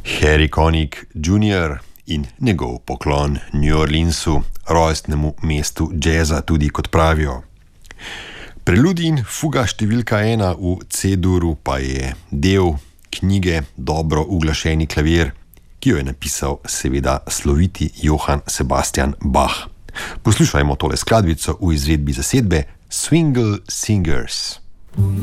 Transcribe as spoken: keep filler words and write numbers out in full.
Harry Connick junior in njegov poklon New Orleansu, rojstnemu mestu jazza, tudi kot pravijo. Preludij in fuga številka ena v C-duru pa je del knjige Dobro uglašeni klavir, ki jo je napisal seveda sloviti Johann Sebastian Bach. Poslušajmo tole skladbico v izvedbi zasedbe Swingle Singers.